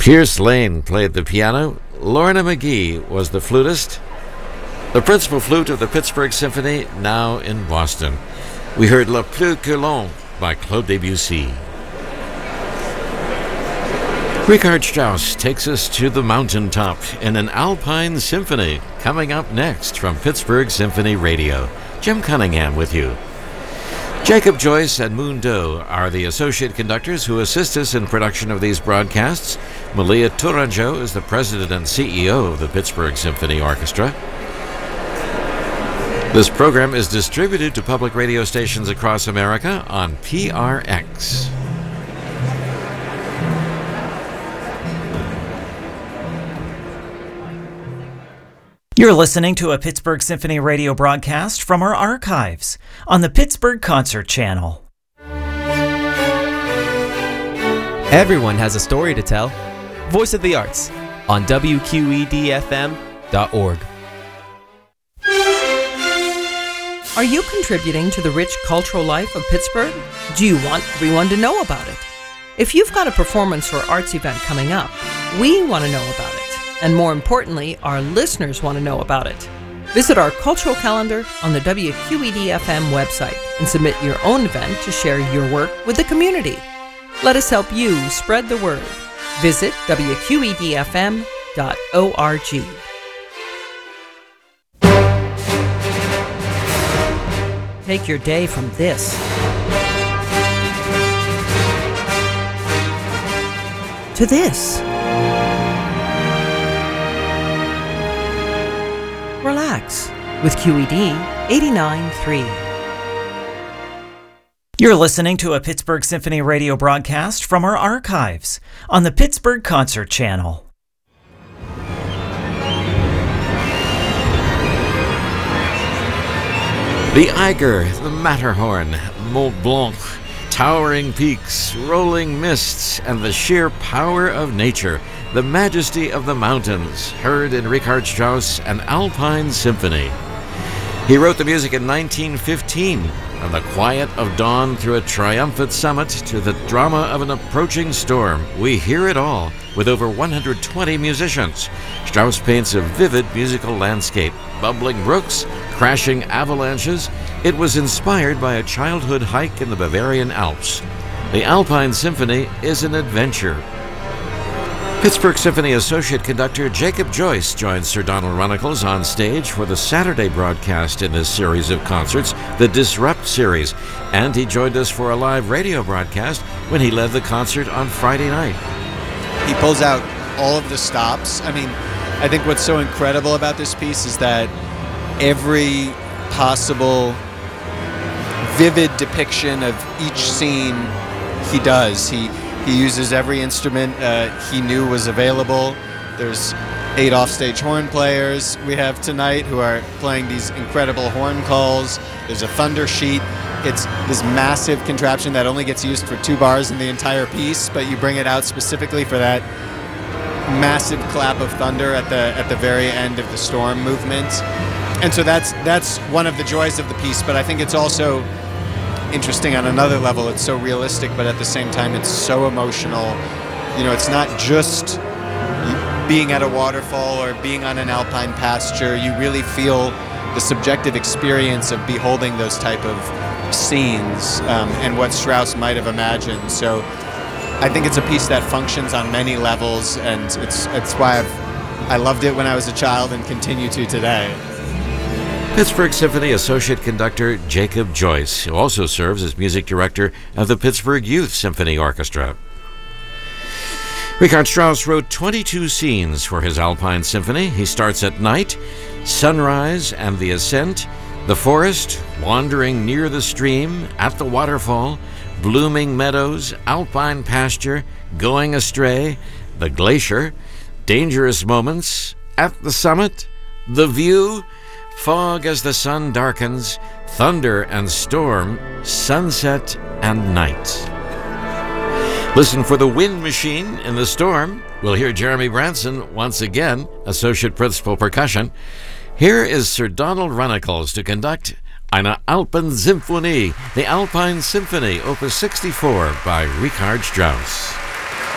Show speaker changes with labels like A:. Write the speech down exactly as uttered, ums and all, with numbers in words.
A: Pierce Lane played the piano. Lorna McGee was the flutist. The principal flute of the Pittsburgh Symphony, now in Boston. We heard Le Plus que l'on by Claude Debussy. Richard Strauss takes us to the mountaintop in an Alpine Symphony. Coming up next from Pittsburgh Symphony Radio. Jim Cunningham with you. Jacob Joyce and Moon Doe are the associate conductors who assist us in production of these broadcasts. Malia Tourangeau is the president and C E O of the Pittsburgh Symphony Orchestra. This program is distributed to public radio stations across America on P R X.
B: You're listening to a Pittsburgh Symphony Radio broadcast from our archives on the Pittsburgh Concert Channel.
C: Everyone has a story to tell. Voice of the Arts on W Q E D F M dot org.
D: Are you contributing to the rich cultural life of Pittsburgh? Do you want everyone to know about it? If you've got a performance or arts event coming up, we want to know about it. And more importantly, our listeners want to know about it. Visit our cultural calendar on the W Q E D F M website and submit your own event to share your work with the community. Let us help you spread the word. Visit W Q E D F M dot org. Take your day from this to this. Relax with Q E D eighty-nine point three.
B: You're listening to a Pittsburgh Symphony Radio broadcast from our archives on the Pittsburgh Concert Channel.
A: The Eiger, the Matterhorn, Mont Blanc, towering peaks, rolling mists, and the sheer power of nature, the majesty of the mountains, heard in Richard Strauss' An Alpine Symphony. He wrote the music in nineteen fifteen, from the quiet of dawn through a triumphant summit to the drama of an approaching storm. We hear it all with over one hundred twenty musicians. Strauss paints a vivid musical landscape, bubbling brooks, crashing avalanches. It was inspired by a childhood hike in the Bavarian Alps. The Alpine Symphony is an adventure. Pittsburgh Symphony Associate Conductor Jacob Joyce joins Sir Donald Runnicles on stage for the Saturday broadcast in this series of concerts, the Disrupt series, and he joined us for a live radio broadcast when he led the concert on Friday night.
E: He pulls out all of the stops. I mean, I think what's so incredible about this piece is that every possible vivid depiction of each scene he does. He He uses every instrument uh, he knew was available. There's eight offstage horn players we have tonight who are playing these incredible horn calls. There's a thunder sheet. It's this massive contraption that only gets used for two bars in the entire piece, but you bring it out specifically for that massive clap of thunder at the at the very end of the storm movement. And so that's that's one of the joys of the piece, but I think it's also interesting on another level. It's so realistic, but at the same time it's so emotional. You know, it's not just being at a waterfall or being on an alpine pasture. You really feel the subjective experience of beholding those type of scenes um, and what Strauss might have imagined. So I think it's a piece that functions on many levels, and it's it's why I've I loved it when I was a child and continue to today.
A: Pittsburgh Symphony Associate Conductor Jacob Joyce, who also serves as music director of the Pittsburgh Youth Symphony Orchestra. Richard Strauss wrote twenty-two scenes for his Alpine Symphony. He starts at night, sunrise and the ascent, the forest, wandering near the stream, at the waterfall, blooming meadows, alpine pasture, going astray, the glacier, dangerous moments, at the summit, the view, fog as the sun darkens, thunder and storm, sunset and night. Listen for the wind machine in the storm. We'll hear Jeremy Branson once again, Associate Principal Percussion. Here is Sir Donald Runnicles to conduct Eine Alpensymphonie, the Alpine Symphony, Opus sixty-four by Richard Strauss.